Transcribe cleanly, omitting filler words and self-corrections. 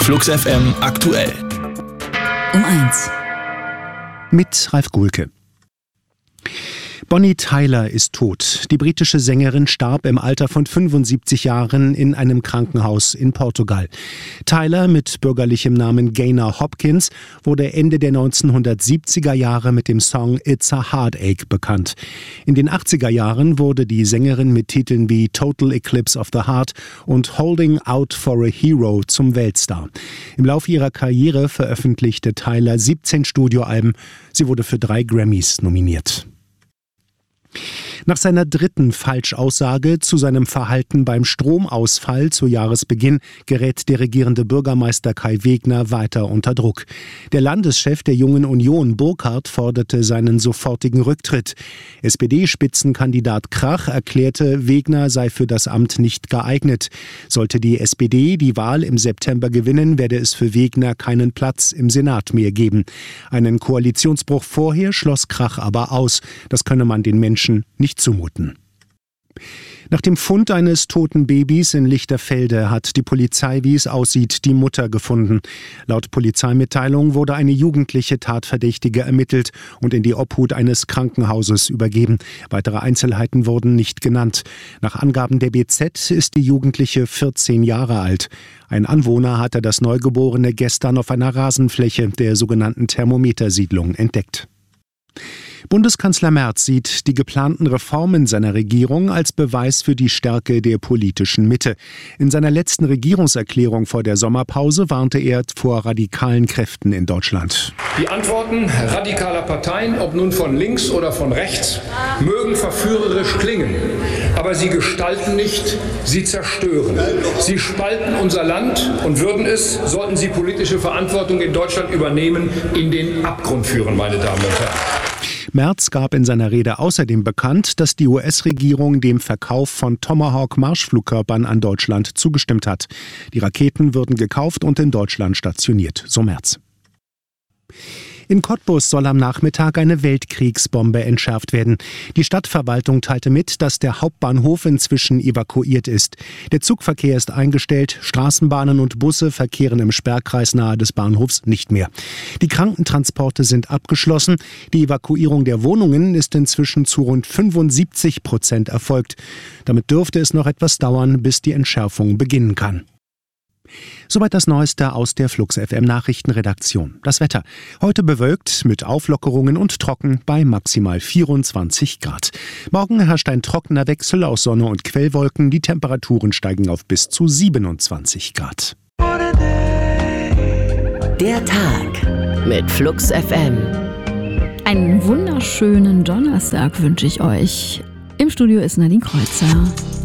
Flux FM aktuell. Um 1. Mit Ralf Guhlke. Bonnie Tyler ist tot. Die britische Sängerin starb im Alter von 75 Jahren in einem Krankenhaus in Portugal. Tyler mit bürgerlichem Namen Gaynor Hopkins wurde Ende der 1970er Jahre mit dem Song It's a Heartache bekannt. In den 80er Jahren wurde die Sängerin mit Titeln wie Total Eclipse of the Heart und Holding Out for a Hero zum Weltstar. Im Laufe ihrer Karriere veröffentlichte Tyler 17 Studioalben. Sie wurde für 3 Grammys nominiert. Nach seiner dritten Falschaussage zu seinem Verhalten beim Stromausfall zu Jahresbeginn gerät der regierende Bürgermeister Kai Wegner weiter unter Druck. Der Landeschef der Jungen Union, Burkhardt, forderte seinen sofortigen Rücktritt. SPD-Spitzenkandidat Krach erklärte, Wegner sei für das Amt nicht geeignet. Sollte die SPD die Wahl im September gewinnen, werde es für Wegner keinen Platz im Senat mehr geben. Einen Koalitionsbruch vorher schloss Krach aber aus. Das könne man den Menschen nicht zumuten. Nach dem Fund eines toten Babys in Lichterfelde hat die Polizei, wie es aussieht, die Mutter gefunden. Laut Polizeimitteilung wurde eine jugendliche Tatverdächtige ermittelt und in die Obhut eines Krankenhauses übergeben. Weitere Einzelheiten wurden nicht genannt. Nach Angaben der BZ ist die Jugendliche 14 Jahre alt. Ein Anwohner hatte das Neugeborene gestern auf einer Rasenfläche der sogenannten Thermometersiedlung entdeckt. Bundeskanzler Merz sieht die geplanten Reformen seiner Regierung als Beweis für die Stärke der politischen Mitte. In seiner letzten Regierungserklärung vor der Sommerpause warnte er vor radikalen Kräften in Deutschland. Die Antworten radikaler Parteien, ob nun von links oder von rechts, mögen verführerisch klingen, aber sie gestalten nicht, sie zerstören. Sie spalten unser Land und würden es, sollten sie politische Verantwortung in Deutschland übernehmen, in den Abgrund führen, meine Damen und Herren. Merz gab in seiner Rede außerdem bekannt, dass die US-Regierung dem Verkauf von Tomahawk-Marschflugkörpern an Deutschland zugestimmt hat. Die Raketen würden gekauft und in Deutschland stationiert, so Merz. In Cottbus soll am Nachmittag eine Weltkriegsbombe entschärft werden. Die Stadtverwaltung teilte mit, dass der Hauptbahnhof inzwischen evakuiert ist. Der Zugverkehr ist eingestellt, Straßenbahnen und Busse verkehren im Sperrkreis nahe des Bahnhofs nicht mehr. Die Krankentransporte sind abgeschlossen. Die Evakuierung der Wohnungen ist inzwischen zu rund 75% erfolgt. Damit dürfte es noch etwas dauern, bis die Entschärfung beginnen kann. Soweit das Neueste aus der Flux FM Nachrichtenredaktion. Das Wetter. Heute bewölkt mit Auflockerungen und trocken bei maximal 24 Grad. Morgen herrscht ein trockener Wechsel aus Sonne und Quellwolken. Die Temperaturen steigen auf bis zu 27 Grad. Der Tag mit Flux FM. Einen wunderschönen Donnerstag wünsche ich euch. Im Studio ist Nadine Kreuzer.